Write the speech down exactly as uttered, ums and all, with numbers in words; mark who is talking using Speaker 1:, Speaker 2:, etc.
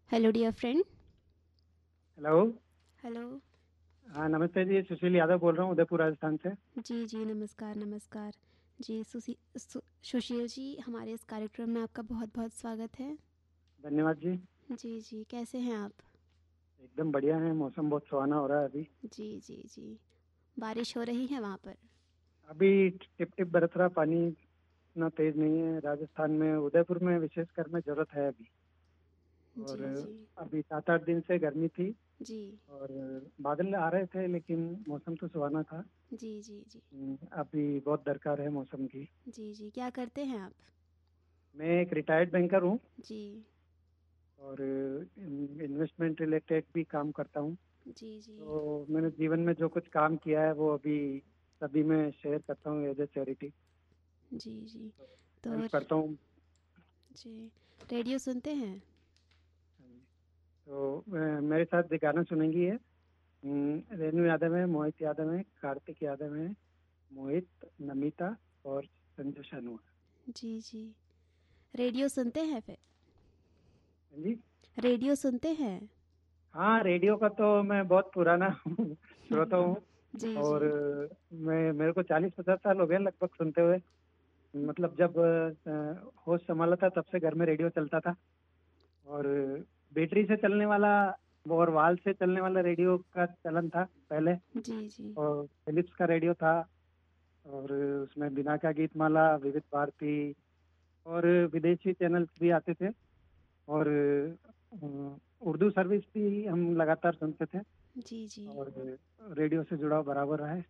Speaker 1: Hello dear friend.
Speaker 2: Hello.
Speaker 1: Hello.
Speaker 2: हाँ, नमस्ते जी, सुशील यादव बोल रहा हूँ उदयपुर राजस्थान से।
Speaker 1: जी जी, नमस्कार नमस्कार। जी सुशी सु, सुशील जी, हमारे इस कार्यक्रम में आपका बहुत बहुत स्वागत है।
Speaker 2: धन्यवाद जी।
Speaker 1: जी जी, कैसे हैं आप?
Speaker 2: एकदम बढ़िया है, मौसम बहुत सुहाना हो रहा है अभी।
Speaker 1: जी जी जी। बारिश हो रही है वहाँ पर?
Speaker 2: अभी टिप टिप बरस रहा पानी, इतना तेज नहीं है राजस्थान में, उदयपुर में विशेषकर में जरूरत है अभी। और
Speaker 1: जी जी
Speaker 2: अभी सात आठ दिन से गर्मी थी
Speaker 1: जी
Speaker 2: और बादल आ रहे थे लेकिन मौसम तो सुहाना था।
Speaker 1: जी जी जी
Speaker 2: हम्म, अभी बहुत दरकार है मौसम की।
Speaker 1: जी जी। क्या करते हैं आप?
Speaker 2: मैं एक रिटायर्ड बैंकर हूँ
Speaker 1: जी
Speaker 2: और इन्वेस्टमेंट रिलेटेड भी काम करता हूँ।
Speaker 1: जी जी
Speaker 2: तो मैंने जीवन में जो कुछ काम किया है वो अभी सभी में शेयर करता हूँ एज ए चैरिटी।
Speaker 1: जी जी। तो
Speaker 2: हेल्प करता हूँ।
Speaker 1: जी, रेडियो सुनते हैं?
Speaker 2: हाँ जी। तो अ, मेरे साथ ये गाना सुनेंगी है। हम्म, रेणु यादव है, मोहित यादव है, कार्तिक यादव है, मोहित, नमिता और संजय शानू है।
Speaker 1: जी जी। रेडियो सुनते हैं फिर?
Speaker 2: हाँ जी।
Speaker 1: रेडियो सुनते हैं?
Speaker 2: हाँ, रेडियो का तो मैं बहुत पुराना श्रोता हूँ।
Speaker 1: जी जी
Speaker 2: और अ, मैं मेरे को चालीस पचास साल हो गए लगभग सुनते हुए। मतलब जब अ, होश संभाला था तब से घर में रेडियो चलता था। और बैटरी से चलने वाला और वाल से चलने वाला रेडियो का चलन था पहले।
Speaker 1: जी जी
Speaker 2: और फिलिप्स का रेडियो था और उसमें बिना का गीत माला, विविध भारती और विदेशी चैनल्स भी आते थे। और अ, उर्दू सर्विस भी हम लगातार सुनते थे।
Speaker 1: जी जी।
Speaker 2: और रेडियो से जुड़ाव बराबर रहा है।